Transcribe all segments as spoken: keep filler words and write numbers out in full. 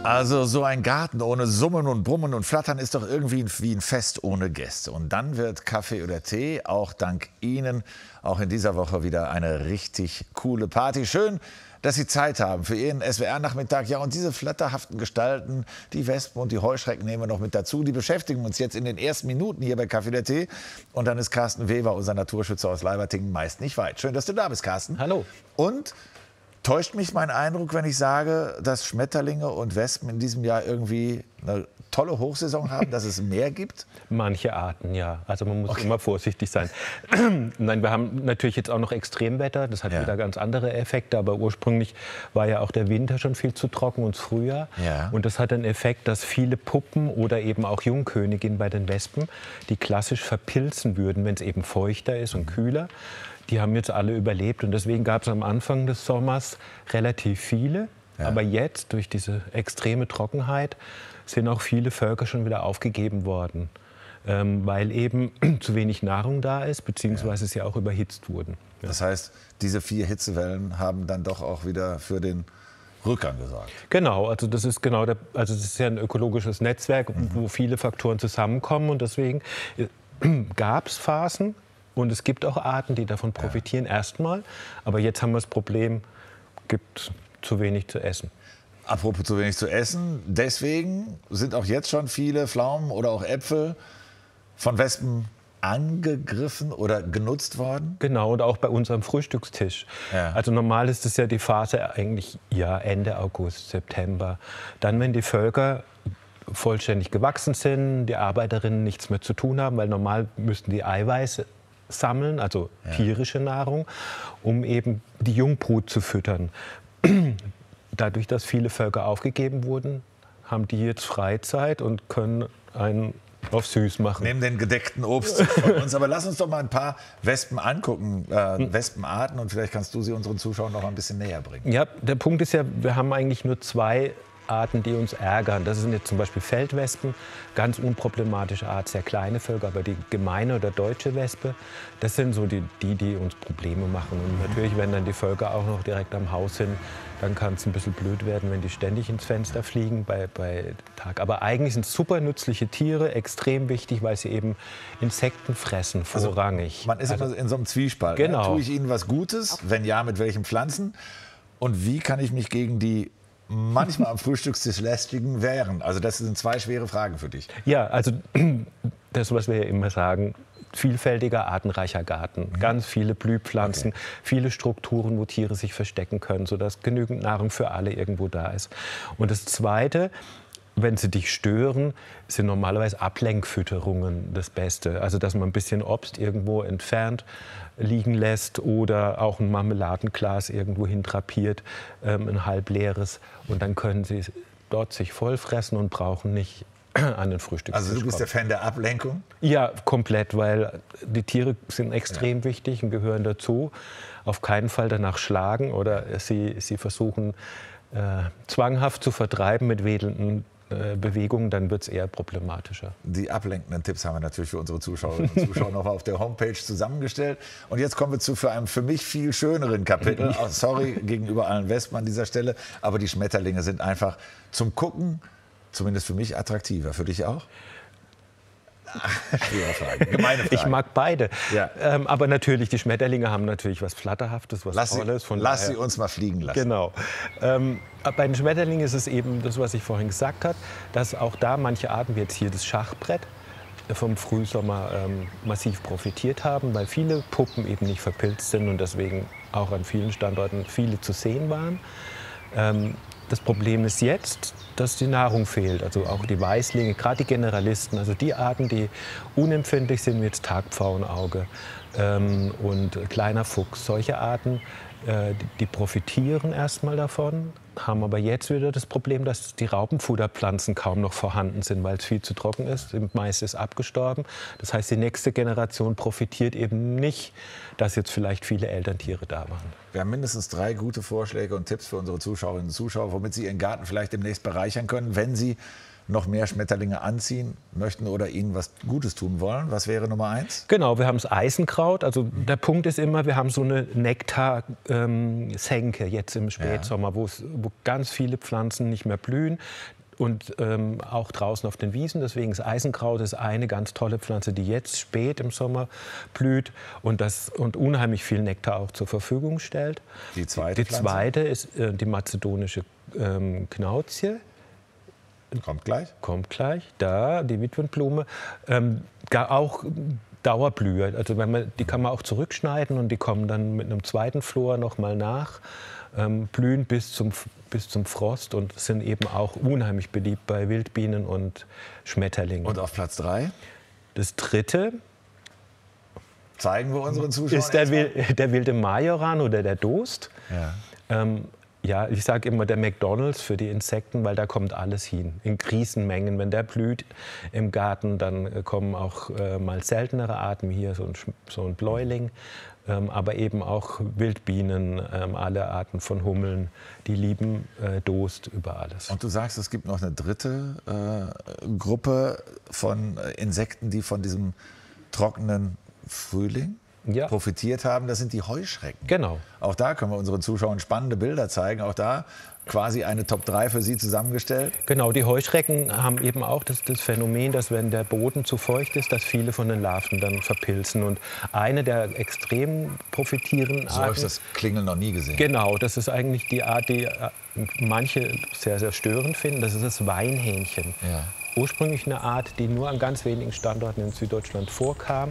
Also so ein Garten ohne Summen und Brummen und Flattern ist doch irgendwie wie ein Fest ohne Gäste. Und dann wird Kaffee oder Tee, auch dank Ihnen, auch in dieser Woche wieder eine richtig coole Party. Schön, dass Sie Zeit haben für Ihren S W R-Nachmittag. Ja, und diese flatterhaften Gestalten, die Wespen und die Heuschrecken nehmen wir noch mit dazu. Die beschäftigen uns jetzt in den ersten Minuten hier bei Kaffee oder Tee. Und dann ist Carsten Weber, unser Naturschützer aus Leibertingen, meist nicht weit. Schön, dass du da bist, Carsten. Hallo. Und täuscht mich mein Eindruck, wenn ich sage, dass Schmetterlinge und Wespen in diesem Jahr irgendwie eine tolle Hochsaison haben, dass es mehr gibt? Manche Arten, ja. Also man muss Okay. immer vorsichtig sein. Nein, wir haben natürlich jetzt auch noch Extremwetter. Das hat Ja. wieder ganz andere Effekte. Aber ursprünglich war ja auch der Winter schon viel zu trocken und das Frühjahr. Ja. Und das hat den Effekt, dass viele Puppen oder eben auch Jungköniginnen bei den Wespen, die klassisch verpilzen würden, wenn es eben feuchter ist und kühler, die haben jetzt alle überlebt. Und deswegen gab es am Anfang des Sommers relativ viele. Ja. Aber jetzt, durch diese extreme Trockenheit, sind auch viele Völker schon wieder aufgegeben worden. Ähm, weil eben zu wenig Nahrung da ist, beziehungsweise Ja. sie auch überhitzt wurden. Ja. Das heißt, diese vier Hitzewellen haben dann doch auch wieder für den Rückgang gesorgt. Genau, also das ist genau der, also das ist ja ein ökologisches Netzwerk, Mhm. wo viele Faktoren zusammenkommen. Und deswegen gab es Phasen und es gibt auch Arten, die davon profitieren, ja. erstmal. Aber jetzt haben wir das Problem, gibt zu wenig zu essen. Apropos zu wenig zu essen, deswegen sind auch jetzt schon viele Pflaumen oder auch Äpfel von Wespen angegriffen oder genutzt worden? Genau, und auch bei uns am Frühstückstisch. Ja. Also normal ist es ja die Phase eigentlich ja, Ende August, September. Dann, wenn die Völker vollständig gewachsen sind, die Arbeiterinnen nichts mehr zu tun haben, weil normal müssten die Eiweiß sammeln, also Ja. tierische Nahrung, um eben die Jungbrut zu füttern. Dadurch, dass viele Völker aufgegeben wurden, haben die jetzt Freizeit und können einen auf süß machen. Neben den gedeckten Obst von uns. Aber lass uns doch mal ein paar Wespen angucken, äh, Wespenarten. Und vielleicht kannst du sie unseren Zuschauern noch ein bisschen näher bringen. Ja, der Punkt ist ja, wir haben eigentlich nur zwei Arten, die uns ärgern. Das sind jetzt zum Beispiel Feldwespen, ganz unproblematische Art, sehr kleine Völker, aber die gemeine oder deutsche Wespe, das sind so die, die, die uns Probleme machen. Und natürlich, wenn dann die Völker auch noch direkt am Haus sind, dann kann es ein bisschen blöd werden, wenn die ständig ins Fenster fliegen bei, bei Tag. Aber eigentlich sind super nützliche Tiere, extrem wichtig, weil sie eben Insekten fressen, vorrangig. Man ist also, immer in so einem Zwiespalt. Genau. Ne? Tue ich ihnen was Gutes? Wenn ja, mit welchen Pflanzen? Und wie kann ich mich gegen die manchmal am Frühstückstisch lästigen wehren? Also das sind zwei schwere Fragen für dich. Ja, also das, was wir ja immer sagen, vielfältiger, artenreicher Garten. Mhm. Ganz viele Blühpflanzen, Okay. viele Strukturen, wo Tiere sich verstecken können, sodass genügend Nahrung für alle irgendwo da ist. Und das Zweite, wenn sie dich stören, sind normalerweise Ablenkfütterungen das Beste. Also dass man ein bisschen Obst irgendwo entfernt liegen lässt oder auch ein Marmeladenglas irgendwo hin drapiert, ähm, ein halbleeres. Und dann können sie dort sich vollfressen und brauchen nicht an den Frühstückstisch Also du bist der kommen. Fan der Ablenkung? Ja, komplett, weil die Tiere sind extrem Ja. wichtig und gehören dazu. Auf keinen Fall danach schlagen oder sie, sie versuchen äh, zwanghaft zu vertreiben mit wedelnden äh, Bewegungen, dann wird es eher problematischer. Die ablenkenden Tipps haben wir natürlich für unsere Zuschauerinnen und Zuschauer noch auf der Homepage zusammengestellt. Und jetzt kommen wir zu für einem für mich viel schöneren Kapitel. Oh, sorry gegenüber allen Wespen an dieser Stelle, aber die Schmetterlinge sind einfach zum Gucken, zumindest für mich, attraktiver. Für dich auch? Schwere Frage, gemeine Frage. Ich mag beide. Ja. Ähm, aber natürlich, die Schmetterlinge haben natürlich was Flatterhaftes, was Lass, sie, Tolles. Von lass daher- sie uns mal fliegen lassen. Genau. Ähm, bei den Schmetterlingen ist es eben das, was ich vorhin gesagt habe, dass auch da manche Arten, wie jetzt hier das Schachbrett, vom Frühsommer ähm, massiv profitiert haben, weil viele Puppen eben nicht verpilzt sind und deswegen auch an vielen Standorten viele zu sehen waren. Ähm, das Problem ist jetzt, dass die Nahrung fehlt, also auch die Weißlinge, gerade die Generalisten, also die Arten, die unempfindlich sind, wie jetzt Tagpfauenauge ähm, und kleiner Fuchs, solche Arten, äh, die, die profitieren erstmal davon, haben aber jetzt wieder das Problem, dass die Raupenfutterpflanzen kaum noch vorhanden sind, weil es viel zu trocken ist. Das Mais ist abgestorben. Das heißt, die nächste Generation profitiert eben nicht, dass jetzt vielleicht viele Elterntiere da waren. Wir haben mindestens drei gute Vorschläge und Tipps für unsere Zuschauerinnen und Zuschauer, womit sie ihren Garten vielleicht demnächst bereichern können, wenn sie noch mehr Schmetterlinge anziehen möchten oder ihnen was Gutes tun wollen. Was wäre Nummer eins? Genau, wir haben das Eisenkraut. Also der Punkt ist immer, wir haben so eine Nektarsenke jetzt im Spätsommer, wo, es- wo ganz viele Pflanzen nicht mehr blühen. und ähm, auch draußen auf den Wiesen. Deswegen ist Eisenkraut ist eine ganz tolle Pflanze, die jetzt spät im Sommer blüht und, das, und unheimlich viel Nektar auch zur Verfügung stellt. Die zweite Die zweite ist äh, die mazedonische ähm, Knauzie. Kommt gleich. Kommt gleich. Da, die Witwenblume. Ähm, gar auch Dauerblüher. Also wenn man, die kann man auch zurückschneiden und die kommen dann mit einem zweiten Flor noch mal nach. Ähm, blühen bis zum, bis zum Frost und sind eben auch unheimlich beliebt bei Wildbienen und Schmetterlingen. Und auf Platz drei? Das dritte zeigen wir unseren Zuschauern ist der, der wilde Majoran oder der Dost. Ja. Ähm, ja, ich sage immer der McDonald's für die Insekten, weil da kommt alles hin, in Riesenmengen. Wenn der blüht im Garten, dann kommen auch äh, mal seltenere Arten, hier so ein, so ein Bläuling, ähm, aber eben auch Wildbienen, ähm, alle Arten von Hummeln, die lieben äh, Dost über alles. Und du sagst, es gibt noch eine dritte äh, Gruppe von Insekten, die von diesem trockenen Frühling ja. profitiert haben, das sind die Heuschrecken. Genau. Auch da können wir unseren Zuschauern spannende Bilder zeigen. Auch da quasi eine Top drei für Sie zusammengestellt. Genau, die Heuschrecken haben eben auch das, das Phänomen, dass wenn der Boden zu feucht ist, dass viele von den Larven dann verpilzen. Und eine der extrem profitierenden Arten... So habe ich das Klingeln noch nie gesehen. Genau, das ist eigentlich die Art, die manche sehr, sehr störend finden. Das ist das Weinhähnchen. Ja. Ursprünglich eine Art, die nur an ganz wenigen Standorten in Süddeutschland vorkam.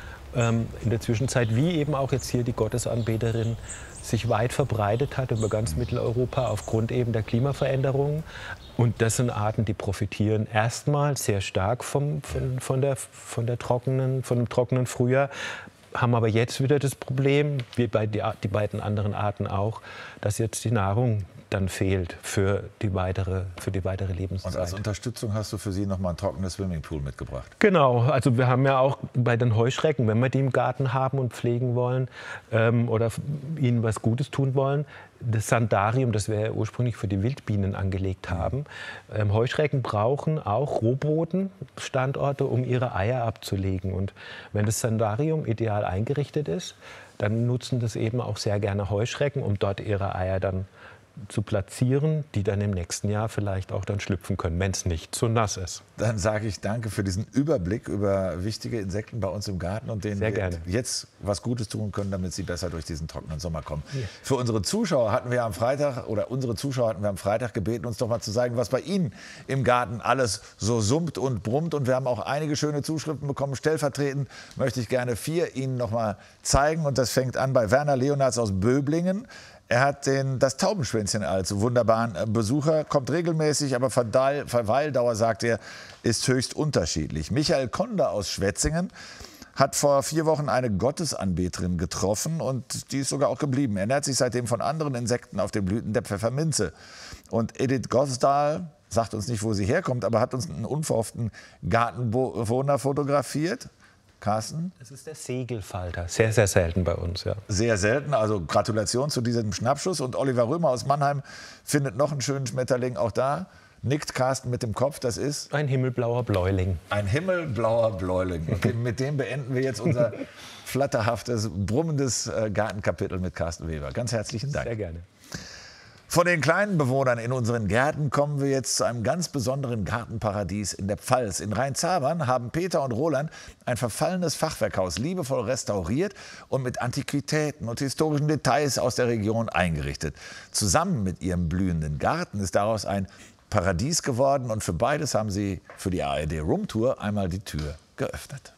In der Zwischenzeit, wie eben auch jetzt hier die Gottesanbeterin, sich weit verbreitet hat über ganz Mitteleuropa aufgrund eben der Klimaveränderungen. Und das sind Arten, die profitieren erstmal sehr stark vom, von, von, der, von, der trockenen, von dem trockenen Frühjahr, haben aber jetzt wieder das Problem, wie bei die, die beiden anderen Arten auch, dass jetzt die Nahrung dann fehlt für die weitere, für die weitere Lebenszeit. Und als Unterstützung hast du für sie noch mal ein trockenes Swimmingpool mitgebracht? Genau, also wir haben ja auch bei den Heuschrecken, wenn wir die im Garten haben und pflegen wollen ähm, oder ihnen was Gutes tun wollen, das Sandarium, das wir ja ursprünglich für die Wildbienen angelegt haben. Ähm, Heuschrecken brauchen auch Rohbodenstandorte, um ihre Eier abzulegen. Und wenn das Sandarium ideal eingerichtet ist, dann nutzen das eben auch sehr gerne Heuschrecken, um dort ihre Eier dann zu platzieren, die dann im nächsten Jahr vielleicht auch dann schlüpfen können, wenn es nicht zu nass ist. Dann sage ich danke für diesen Überblick über wichtige Insekten bei uns im Garten und denen Sehr wir gerne. jetzt was Gutes tun können, damit sie besser durch diesen trockenen Sommer kommen. Ja. Für unsere Zuschauer hatten wir am Freitag oder unsere Zuschauer hatten wir am Freitag gebeten, uns doch mal zu zeigen, was bei Ihnen im Garten alles so summt und brummt. Und wir haben auch einige schöne Zuschriften bekommen. Stellvertretend möchte ich gerne vier Ihnen noch mal zeigen. Und das fängt an bei Werner Leonards aus Böblingen. Er hat den, das Taubenschwänzchen als wunderbaren Besucher, kommt regelmäßig, aber Verweildauer, sagt er, ist höchst unterschiedlich. Michael Konder aus Schwetzingen hat vor vier Wochen eine Gottesanbeterin getroffen und die ist sogar auch geblieben. Er ernährt sich seitdem von anderen Insekten auf den Blüten der Pfefferminze. Und Edith Gosdahl sagt uns nicht, wo sie herkommt, aber hat uns einen unverhofften Gartenbewohner fotografiert. Carsten? Das ist der Segelfalter. Sehr, sehr selten bei uns, ja. Sehr selten. Also Gratulation zu diesem Schnappschuss. Und Oliver Römer aus Mannheim findet noch einen schönen Schmetterling. Auch da nickt Carsten mit dem Kopf. Das ist ein himmelblauer Bläuling. Ein himmelblauer Bläuling. Und mit dem beenden wir jetzt unser flatterhaftes, brummendes Gartenkapitel mit Carsten Weber. Ganz herzlichen Dank. Sehr gerne. Von den kleinen Bewohnern in unseren Gärten kommen wir jetzt zu einem ganz besonderen Gartenparadies in der Pfalz. In Rheinzabern haben Peter und Roland ein verfallenes Fachwerkhaus liebevoll restauriert und mit Antiquitäten und historischen Details aus der Region eingerichtet. Zusammen mit ihrem blühenden Garten ist daraus ein Paradies geworden und für beides haben sie für die A R D Roomtour einmal die Tür geöffnet.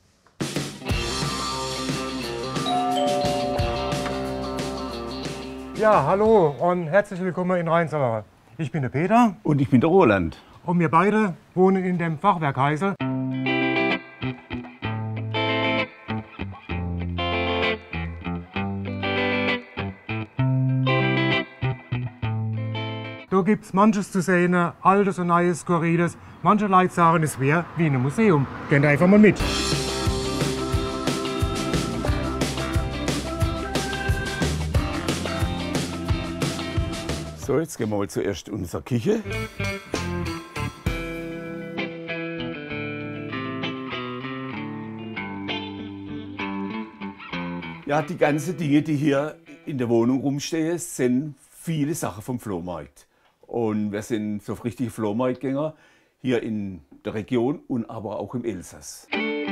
Ja, hallo und herzlich willkommen in Rheinzabern. Ich bin der Peter. Und ich bin der Roland. Und wir beide wohnen in dem Fachwerk Heisel. Da gibt es manches zu sehen, altes und neues, skurriles. Manche Leute sagen, es wäre wie in einem Museum. Geht einfach mal mit. So, jetzt gehen wir mal zuerst in unsere Küche. Ja, die ganzen Dinge, die hier in der Wohnung rumstehen, sind viele Sachen vom Flohmarkt. Und wir sind so richtige Flohmarktgänger hier in der Region und aber auch im Elsass.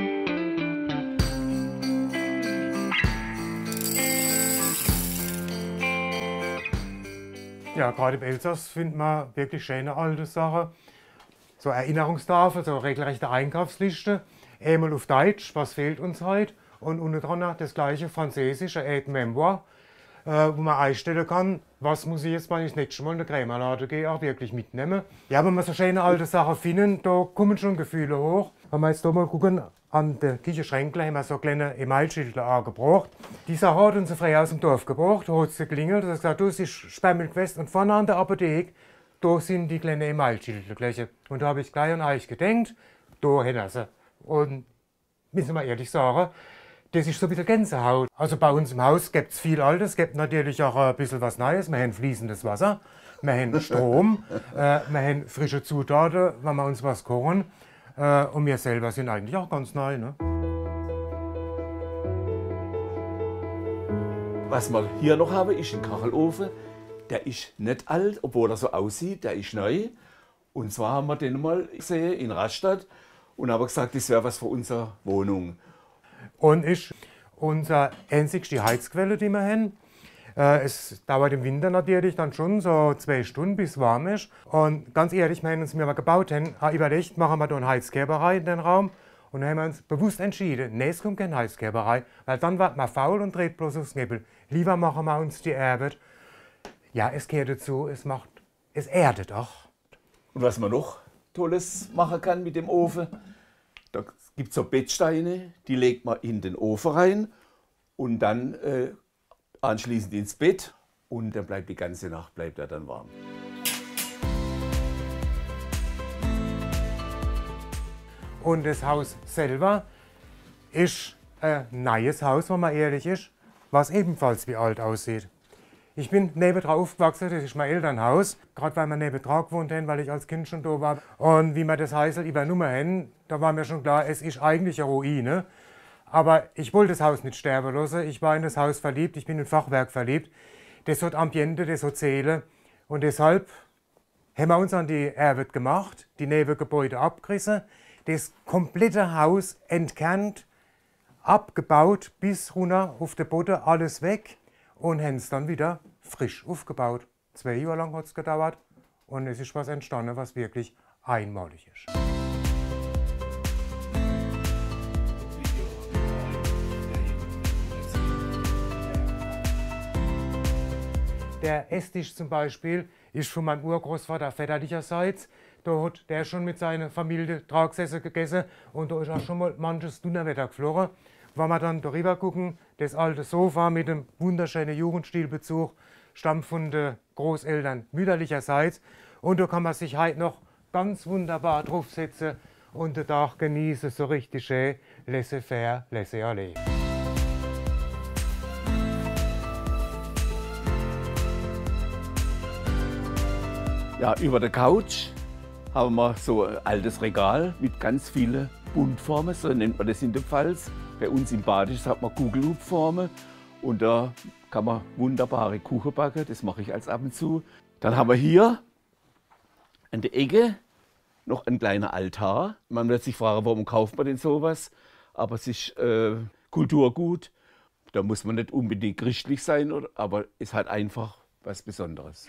Ja, gerade im Elsass findet man wirklich schöne alte Sachen. So Erinnerungstafel, so regelrechte Einkaufsliste. Einmal auf Deutsch, was fehlt uns heute? Und unten dran das gleiche französische Aide Memoire, äh, wo man einstellen kann, was muss ich jetzt, wenn ich das nächste Mal in den Krämerladen gehe, auch wirklich mitnehmen. Ja, wenn wir so schöne alte Sachen finden, da kommen schon Gefühle hoch. Wenn wir jetzt hier mal gucken, an den Küchenschränkchen haben wir so kleine Emailschilder angebracht. Die Sache hat unsere Frau aus dem Dorf gebracht, da hat sie geklingelt und hat gesagt, du, es ist Sperrmilchfest und vorne an der Apotheke, da sind die kleinen Emailschilder gleich. Und da habe ich gleich an euch gedacht, da hätten sie. Und müssen wir ehrlich sagen, das ist so ein bisschen Gänsehaut. Also bei uns im Haus gibt es viel Altes, es gibt natürlich auch ein bisschen was Neues. Wir haben fließendes Wasser, wir haben Strom, äh, wir haben frische Zutaten, wenn wir uns was kochen. Äh, und wir selber sind eigentlich auch ganz neu. Ne? Was wir hier noch haben, ist ein Kachelofen. Der ist nicht alt, obwohl er so aussieht, der ist neu. Und zwar haben wir den mal gesehen in Rastatt und haben gesagt, das wäre was für unsere Wohnung. Und ist unsere einzigste Heizquelle, die wir haben. Äh, es dauert im Winter natürlich dann schon so zwei Stunden, bis es warm ist. Und ganz ehrlich, wir haben uns, wie wir gebaut haben, auch überlegt, machen wir da eine Heizkerberei in den Raum. Und dann haben wir uns bewusst entschieden, nee, es kommt keine Heizkerberei, weil dann wird man faul und dreht bloß aufs Knäppel. Lieber machen wir uns die Arbeit. Ja, es gehört dazu, es macht, es erdet auch. Und was man noch Tolles machen kann mit dem Ofen, da gibt es so Bettsteine, die legt man in den Ofen rein und dann äh, anschließend ins Bett und dann bleibt die ganze Nacht bleibt er dann warm. Und das Haus selber ist ein neues Haus, wenn man ehrlich ist, was ebenfalls wie alt aussieht. Ich bin nebendran aufgewachsen, das ist mein Elternhaus, gerade weil wir nebendran gewohnt haben, weil ich als Kind schon da war. Und wie wir das Heisel übernommen haben, da war mir schon klar, es ist eigentlich eine Ruine. Aber ich wollte das Haus nicht sterben lassen, ich war in das Haus verliebt, ich bin in Fachwerk verliebt. Das hat Ambiente, das hat Seele. Und deshalb haben wir uns an die Arbeit gemacht, die Nebengebäude abgerissen, das komplette Haus entkernt, abgebaut bis runter auf den Boden, alles weg. Und haben es dann wieder frisch aufgebaut. Zwei Jahre lang hat es gedauert und es ist was entstanden, was wirklich einmalig ist. Der Esstisch zum Beispiel ist von meinem Urgroßvater väterlicherseits. Da hat der schon mit seiner Familie dran gesessen, gegessen und da ist auch schon mal manches Donnerwetter geflogen. Wenn wir dann darüber gucken, das alte Sofa mit dem wunderschönen Jugendstilbezug stammt von den Großeltern mütterlicherseits. Und da kann man sich heute noch ganz wunderbar draufsetzen und den Tag genießen, so richtig schön, laissez-faire, laissez-aller. Ja, über der Couch haben wir so ein altes Regal mit ganz vielen Buntformen, so nennt man das in der Pfalz. Bei uns im Badisch sagt man Kugelhupfformen und da kann man wunderbare Kuchen backen, das mache ich als ab und zu. Dann haben wir hier an der Ecke noch ein kleiner Altar. Man wird sich fragen, warum kauft man denn sowas? Aber es ist äh, Kulturgut, da muss man nicht unbedingt christlich sein, aber es hat einfach was Besonderes.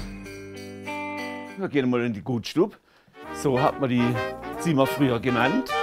Wir gehen mal in die Gutstube. So hat man die Zimmer früher genannt.